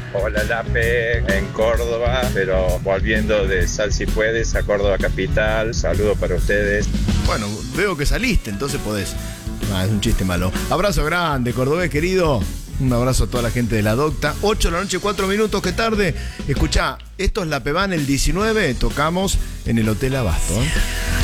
Hola Lape, en Córdoba, pero volviendo de Sal Si Puedes a Córdoba Capital. Saludo para ustedes. Bueno, veo que saliste, entonces podés. Ah, es un chiste malo. Abrazo grande, cordobés querido. Un abrazo a toda la gente de la Docta. 8 de la noche, 4 minutos, qué tarde. Escuchá, esto es La Pebán el 19, tocamos en el Hotel Abasto.